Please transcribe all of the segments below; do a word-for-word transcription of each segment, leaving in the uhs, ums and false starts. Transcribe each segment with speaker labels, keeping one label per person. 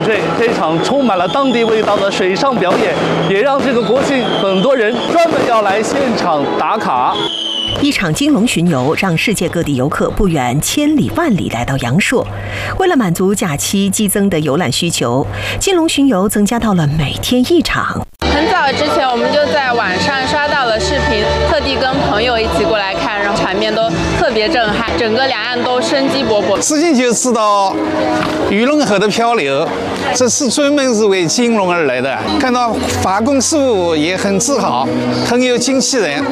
Speaker 1: 这这场充满了当地味道的水上表演，也让这个国庆很多人专门要来现场打卡。
Speaker 2: 一场金龙巡游让世界各地游客不远千里万里来到阳朔。为了满足假期激增的游览需求，金龙巡游增加到了每天一场。
Speaker 3: 很早之前我们就在网上刷到了视频，特地跟朋友一起过来看，然后场面都特别震撼，整个两岸都生机勃勃。
Speaker 4: 自己就知道玉龙河的漂流，这是专门是为金龙而来的。看到法工师傅也很自豪，很有精气神。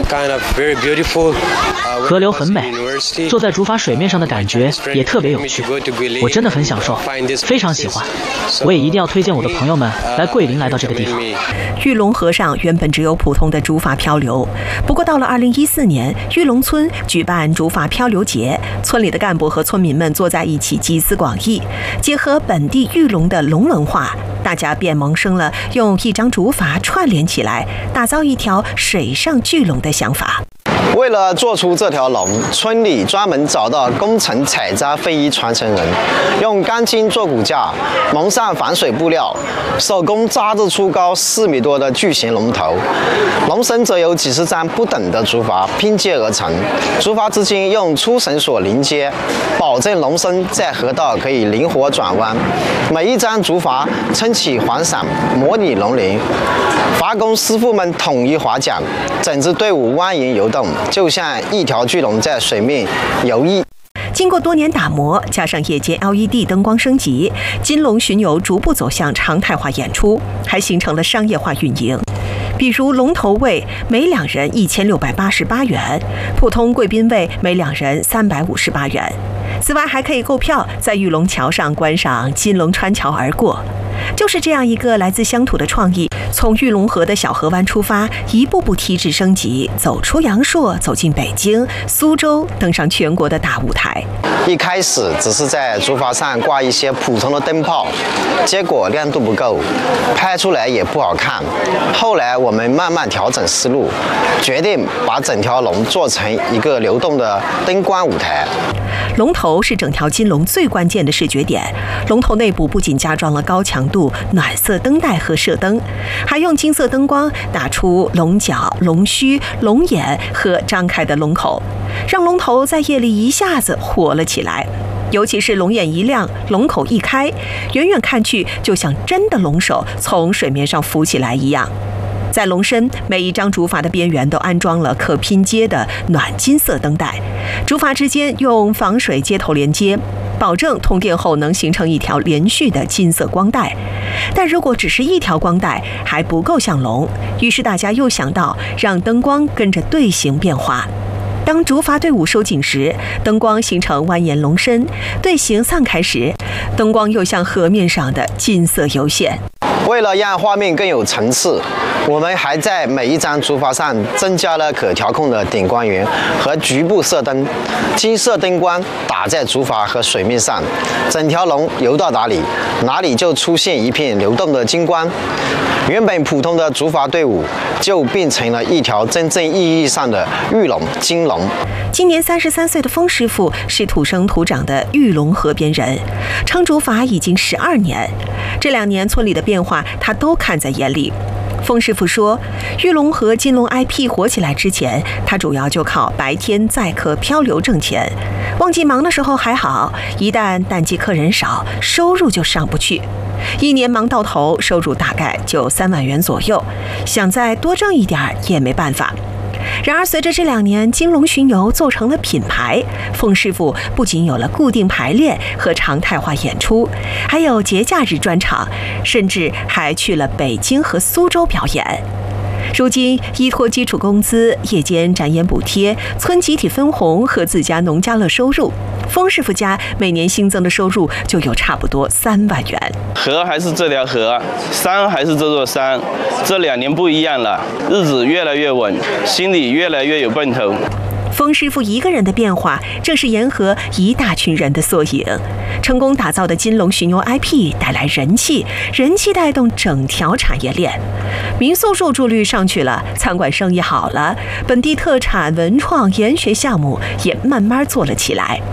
Speaker 5: 河流很美，坐在竹筏水面上的感觉也特别有趣，我真的很享受，非常喜欢。我也一定要推荐我的朋友们来桂林，来到这个地方。
Speaker 2: 玉龙河上原本只有普通的竹筏漂流，不过到了二零一四年，玉龙村举办竹筏漂流节，村里的干部和村民们坐在一起集思广益，结合本地玉龙的龙文化，大家便萌生了用一张竹筏串联起来，打造一条水上巨龙的想法。
Speaker 6: 为了做出这条龙，村里专门找到工程采摘非遗传承人，用钢筋做骨架，蒙上防水布料，手工扎制出高四米多的巨型龙头。龙身则由几十张不等的竹筏拼接而成，竹筏之间用粗绳索连接，保证龙身在河道可以灵活转弯。每一张竹筏撑起环伞，模拟龙鳞。筏工师傅们统一划桨，整支队伍蜿蜒游动，就像一条巨龙在水面游弋。
Speaker 2: 经过多年打磨，加上夜间 L E D 灯光升级，金龙巡游逐步走向常态化演出，还形成了商业化运营。比如龙头位每两人一千六百八十八元，普通贵宾位每两人三百五十八元。此外，还可以购票在玉龙桥上观赏金龙穿桥而过。就是这样一个来自乡土的创意，从玉龙河的小河湾出发，一步步提质升级，走出阳朔，走进北京、苏州，登上全国的大舞台。
Speaker 6: 一开始只是在竹筏上挂一些普通的灯泡，结果亮度不够，拍出来也不好看。后来我们慢慢调整思路，决定把整条龙做成一个流动的灯光舞台。
Speaker 2: 龙头是整条金龙最关键的视觉点，龙头内部不仅加装了高强度暖色灯带和射灯，还用金色灯光打出龙角、龙须、龙眼和张开的龙口，让龙头在夜里一下子活了起来。尤其是龙眼一亮，龙口一开，远远看去就像真的龙首从水面上浮起来一样。在龙身每一张竹筏的边缘都安装了可拼接的暖金色灯带，竹筏之间用防水接头连接，保证通电后能形成一条连续的金色光带。但如果只是一条光带还不够像龙，于是大家又想到让灯光跟着队形变化。当竹筏队伍收紧时，灯光形成蜿蜒龙身；队形散开时，灯光又像河面上的金色油线。
Speaker 6: 为了让画面更有层次，我们还在每一张竹筏上增加了可调控的点光源和局部射灯，金色灯光打在竹筏和水面上，整条龙游到哪里，哪里就出现一片流动的金光。原本普通的竹筏队伍就变成了一条真正意义上的玉龙金龙。
Speaker 2: 今年三十三岁的封师傅是土生土长的玉龙河边人，撑竹筏已经十二年。这两年村里的变化，他都看在眼里。封师傅说，玉龙河金龙 I P 火起来之前，他主要就靠白天载客漂流挣钱。旺季忙的时候还好，一旦淡季客人少，收入就上不去。一年忙到头，收入大概就三万元左右，想再多挣一点也没办法。然而，随着这两年金龙巡游做成了品牌，封师傅不仅有了固定排练和常态化演出，还有节假日专场，甚至还去了北京和苏州表演。如今依托基础工资、夜间展演补贴、村集体分红和自家农家乐收入，封师傅家每年新增的收入就有差不多三万元。
Speaker 7: 河还是这条河，山还是这座山，这两年不一样了，日子越来越稳，心里越来越有奔头。
Speaker 2: 封师傅一个人的变化，正是沿河一大群人的缩影。成功打造的金龙巡游 I P 带来人气，人气带动整条产业链，民宿入住率上去了，餐馆生意好了，本地特产、文创、研学项目也慢慢做了起来。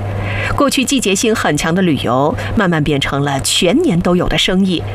Speaker 2: 过去季节性很强的旅游，慢慢变成了全年都有的生意。